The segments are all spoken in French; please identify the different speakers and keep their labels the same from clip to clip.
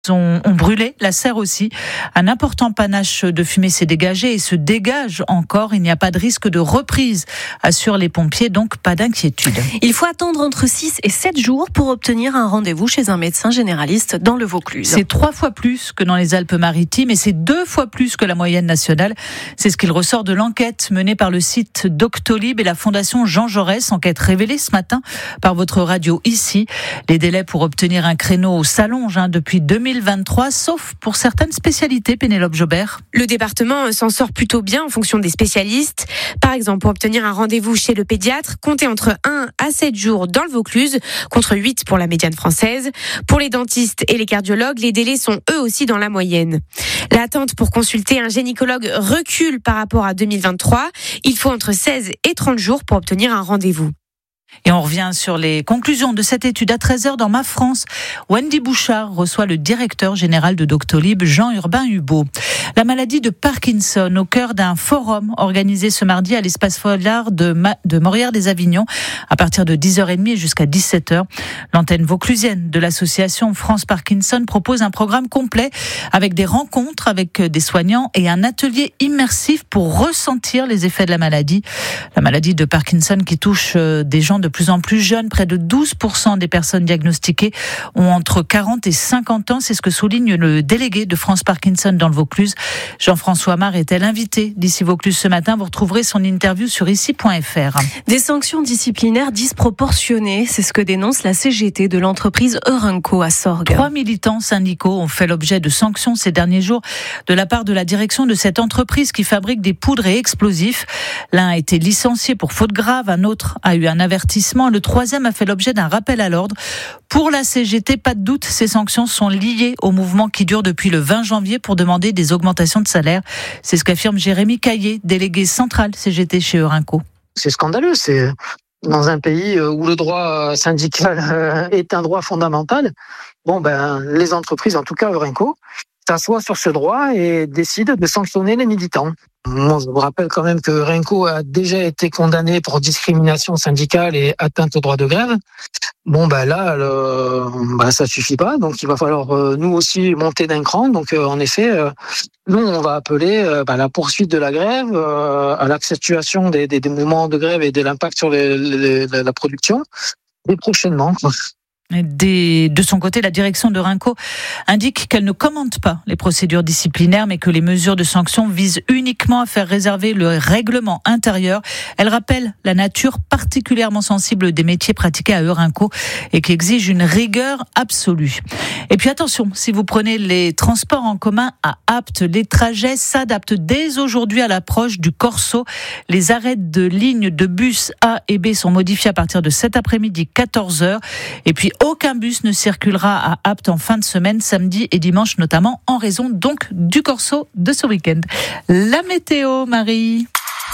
Speaker 1: ont brûlé, la serre aussi. Un important panache de fumée s'est dégagé et se dégage encore. Il n'y a pas de risque de reprise, assurent les pompiers, donc pas d'inquiétude.
Speaker 2: Il faut attendre entre 6 et 7 jours pour obtenir un rendez-vous chez un médecin généraliste dans le Vaucluse.
Speaker 1: C'est 3 fois plus que dans les Alpes-Maritimes et c'est 2 fois plus que la moyenne nationale. C'est ce qu'il ressort de l'enquête menée par le site Doctolib et la Fondation Jean Jaurès. Enquête révélée ce matin par votre radio ici. Les délais pour obtenir un créneau s'allongent depuis 2023, sauf pour certaines spécialités, Pénélope Jobert.
Speaker 3: Le département s'en sort plutôt bien en fonction des spécialistes. Par exemple, pour obtenir un rendez-vous chez le pédiatre, comptez entre 1 à 7 jours dans le Vaucluse, contre 8 pour la médiane française. Pour les dentistes et les cardiologues, les délais sont eux aussi dans la moyenne. L'attente pour consulter un gynécologue recule par rapport à 2023. Il faut entre 16 et 30 jours pour obtenir un rendez-vous.
Speaker 1: Et on revient sur les conclusions de cette étude à 13h dans Ma France. Wendy Bouchard reçoit le directeur général de Doctolib, Jean-Urbain Hubaut. La maladie de Parkinson au cœur d'un forum organisé ce mardi à l'espace Follard de Morières-des-Avignon à partir de 10h30 jusqu'à 17h. L'antenne vauclusienne de l'association France Parkinson propose un programme complet avec des rencontres avec des soignants et un atelier immersif pour ressentir les effets de la maladie. La maladie de Parkinson qui touche des gens de plus en plus jeunes. Près de 12% des personnes diagnostiquées ont entre 40 et 50 ans. C'est ce que souligne le délégué de France Parkinson dans le Vaucluse. Jean-François Amar était l'invité d'ici Vaucluse ce matin. Vous retrouverez son interview sur ici.fr.
Speaker 2: Des sanctions disciplinaires disproportionnées, c'est ce que dénonce la CGT de l'entreprise Eurenco à Sorgues.
Speaker 1: 3 militants syndicaux ont fait l'objet de sanctions ces derniers jours de la part de la direction de cette entreprise qui fabrique des poudres et explosifs. L'un a été licencié pour faute grave, un autre a eu un avertissement. Le troisième a fait l'objet d'un rappel à l'ordre. Pour la CGT, pas de doute, ces sanctions sont liées au mouvement qui dure depuis le 20 janvier pour demander des augmentations de salaire. C'est ce qu'affirme Jérémy Caillé, délégué central CGT chez Eurenco.
Speaker 4: C'est scandaleux, c'est dans un pays où le droit syndical est un droit fondamental. Les entreprises, en tout cas Eurenco, s'assoient sur ce droit et décident de sanctionner les militants. Moi, je vous rappelle quand même que Eurenco a déjà été condamné pour discrimination syndicale et atteinte au droit de grève. Ça suffit pas. Donc, il va falloir nous aussi monter d'un cran. Donc, en effet, nous, on va appeler la poursuite de la grève, à l'accentuation des mouvements de grève et de l'impact sur la production, et prochainement.
Speaker 1: De son côté, la direction d'Eurenco indique qu'elle ne commente pas les procédures disciplinaires, mais que les mesures de sanction visent uniquement à faire réserver le règlement intérieur. Elle rappelle la nature particulièrement sensible des métiers pratiqués à Eurenco et qui exige une rigueur absolue. Et puis attention, si vous prenez les transports en commun à Apt, les trajets s'adaptent dès aujourd'hui à l'approche du Corso. Les arrêts de lignes de bus A et B sont modifiés à partir de cet après-midi 14h. Et puis aucun bus ne circulera à Apt en fin de semaine, samedi et dimanche notamment, en raison donc du Corso de ce week-end. La météo, Marie.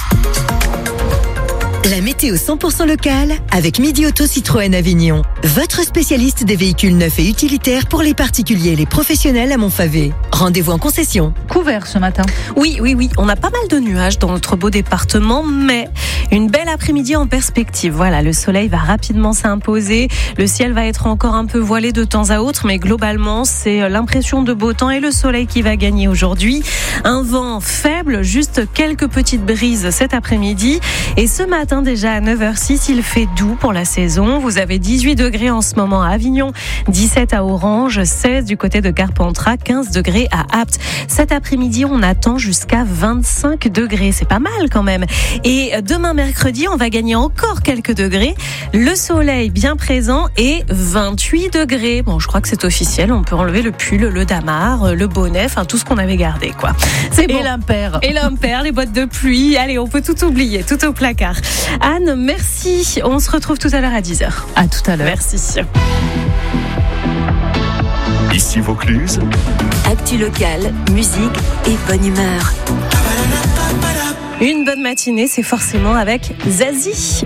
Speaker 5: La météo 100% locale avec Midi Auto Citroën Avignon. Votre spécialiste des véhicules neufs et utilitaires pour les particuliers et les professionnels à Montfavet. Rendez-vous en concession.
Speaker 1: Couvert ce matin.
Speaker 2: Oui. On a pas mal de nuages dans notre beau département, mais une belle après-midi en perspective. Voilà, le soleil va rapidement s'imposer. Le ciel va être encore un peu voilé de temps à autre, mais globalement, c'est l'impression de beau temps et le soleil qui va gagner aujourd'hui. Un vent faible, juste quelques petites brises cet après-midi. Et ce matin, déjà à 9h06, il fait doux pour la saison. Vous avez 18 degrés en ce moment à Avignon, 17 à Orange, 16 du côté de Carpentras, 15 degrés à Apt. Cet après-midi, on attend jusqu'à 25 degrés. C'est pas mal quand même. Et demain mercredi, on va gagner encore quelques degrés. Le soleil bien présent et 28 degrés. Bon, je crois que c'est officiel. On peut enlever le pull, le damar, le bonnet, enfin tout ce qu'on avait gardé, quoi. C'est bon.
Speaker 1: Et l'impair.
Speaker 2: Et l'impair, les bottes de pluie. Allez, on peut tout oublier, tout au placard. Anne, merci. On se retrouve tout à l'heure à 10h.
Speaker 1: À tout à l'heure.
Speaker 2: Merci.
Speaker 6: Ici Vaucluse.
Speaker 5: Actu locale, musique et bonne humeur.
Speaker 2: Une bonne matinée, c'est forcément avec Zazie.